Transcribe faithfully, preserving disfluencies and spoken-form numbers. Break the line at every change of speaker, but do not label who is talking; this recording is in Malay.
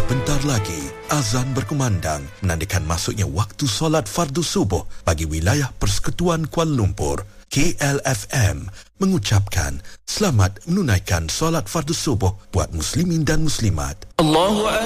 Sebentar lagi, azan berkumandang menandakan masuknya waktu solat fardu subuh bagi wilayah Persekutuan Kuala Lumpur. K L F M mengucapkan selamat menunaikan solat fardu subuh buat muslimin dan muslimat.
Allahu